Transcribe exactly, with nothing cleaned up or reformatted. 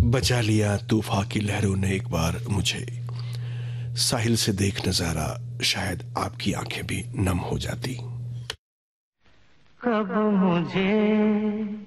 बचा लिया तूफान की लहरों ने एक बार मुझे, साहिल से देख नजारा, शायद आपकी आंखें भी नम हो जाती। कब मुझे